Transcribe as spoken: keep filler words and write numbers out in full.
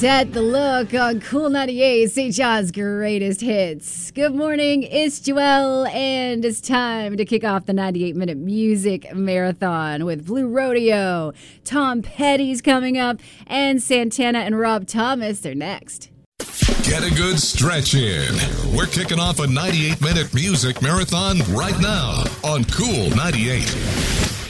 At the Look on Cool ninety-eight, Saint John's greatest hits. Good morning, it's Joelle, and it's time to kick off the ninety-eight minute music marathon with Blue Rodeo. Tom Petty's coming up, and Santana and Rob Thomas, they're next. Get a good stretch in. We're kicking off a ninety-eight minute music marathon right now on Cool ninety-eight.